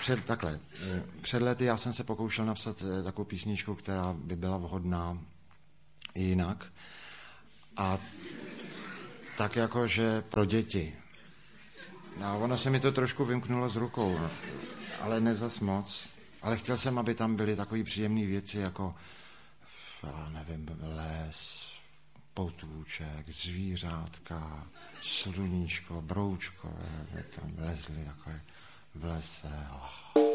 Před lety já jsem se pokoušel napsat takovou písničku, která by byla vhodná i jinak. A tak jakože pro děti. A ono se mi to trošku vymknulo z rukou, ale ne zas moc. Ale chtěl jsem, aby tam byly takové příjemné věci, jako, já nevím, les, potůček, zvířátka, sluníčko, broučko, tam lezli jako v lese.